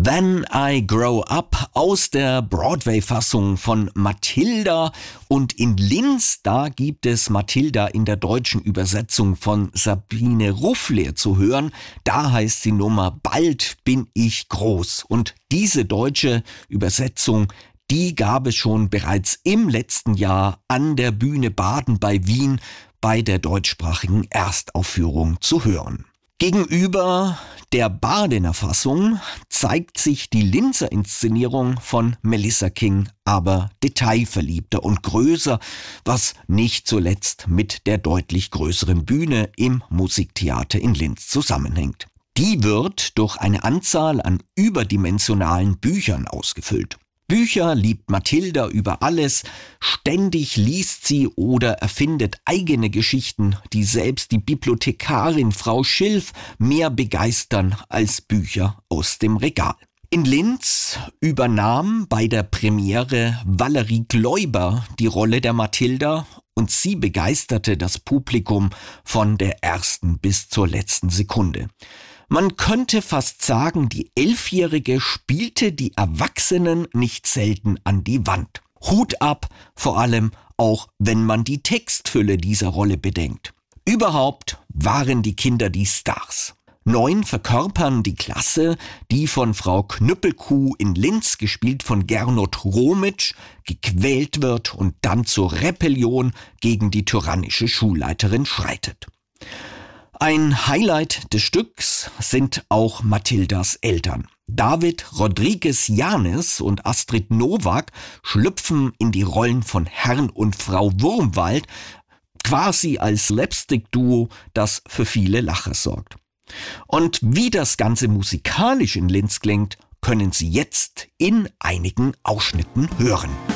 When I Grow Up aus der Broadway-Fassung von Matilda. Und in Linz, da gibt es Matilda in der deutschen Übersetzung von Sabine Ruffler zu hören. Da heißt die Nummer Bald bin ich groß. Und diese deutsche Übersetzung, die gab es schon bereits im letzten Jahr an der Bühne Baden bei Wien bei der deutschsprachigen Erstaufführung zu hören. Gegenüber der Badener Fassung zeigt sich die Linzer Inszenierung von Melissa King aber detailverliebter und größer, was nicht zuletzt mit der deutlich größeren Bühne im Musiktheater in Linz zusammenhängt. Die wird durch eine Anzahl an überdimensionalen Büchern ausgefüllt. Bücher liebt Matilda über alles, ständig liest sie oder erfindet eigene Geschichten, die selbst die Bibliothekarin Frau Schilf mehr begeistern als Bücher aus dem Regal. In Linz übernahm bei der Premiere Valerie Gläuber die Rolle der Matilda und sie begeisterte das Publikum von der ersten bis zur letzten Sekunde. Man könnte fast sagen, die 11-Jährige spielte die Erwachsenen nicht selten an die Wand. Hut ab, vor allem auch wenn man die Textfülle dieser Rolle bedenkt. Überhaupt waren die Kinder die Stars. 9 verkörpern die Klasse, die von Frau Knüppelkuh in Linz, gespielt von Gernot Romitsch, gequält wird und dann zur Rebellion gegen die tyrannische Schulleiterin schreitet. Ein Highlight des Stücks sind auch Matildas Eltern. David Rodriguez Janes und Astrid Nowak schlüpfen in die Rollen von Herrn und Frau Wurmwald, quasi als Slapstick-Duo, das für viele Lacher sorgt. Und wie das Ganze musikalisch in Linz klingt, können Sie jetzt in einigen Ausschnitten hören.